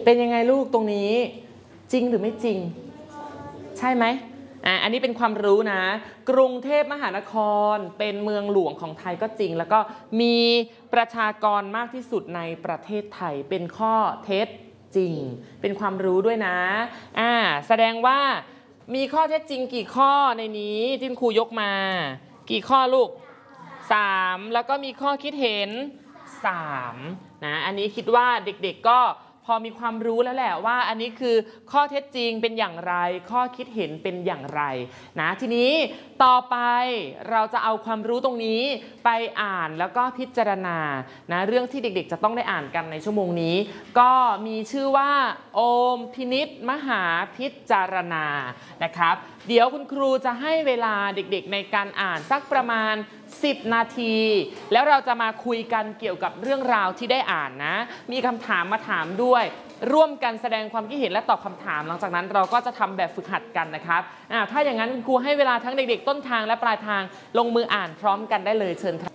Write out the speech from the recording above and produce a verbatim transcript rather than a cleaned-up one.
เป็นยังไงลูกตรงนี้จริงหรือไม่จริงใช่ไหมอ่ะอันนี้เป็นความรู้นะกรุงเทพมหานครเป็นเมืองหลวงของไทยก็จริงแล้วก็มีประชากรมากที่สุดในประเทศไทยเป็นข้อเท็จจริงเป็นความรู้ด้วยนะอ่าแสดงว่ามีข้อเท็จจริงกี่ข้อในนี้ที่ครูยกมากี่ข้อลูกสามแล้วก็มีข้อคิดเห็นสามนะอันนี้คิดว่าเด็กๆก็พอมีความรู้แล้วแหละว่าอันนี้คือข้อเท็จจริงเป็นอย่างไรข้อคิดเห็นเป็นอย่างไรนะทีนี้ต่อไปเราจะเอาความรู้ตรงนี้ไปอ่านแล้วก็พิจารณานะเรื่องที่เด็กๆจะต้องได้อ่านกันในชั่วโมงนี้ก็มีชื่อว่าโอมพินิจมหาพิจารณานะครับเดี๋ยวคุณครูจะให้เวลาเด็กๆในการอ่านสักประมาณสิบนาทีแล้วเราจะมาคุยกันเกี่ยวกับเรื่องราวที่ได้อ่านนะมีคำถามมาถามด้วยร่วมกันแสดงความคิดเห็นและตอบคำถามหลังจากนั้นเราก็จะทำแบบฝึกหัดกันนะครับถ้าอย่างนั้นคุณครูให้เวลาทั้งเด็กๆต้นทางและปลายทางลงมืออ่านพร้อมกันได้เลยเชิญครับ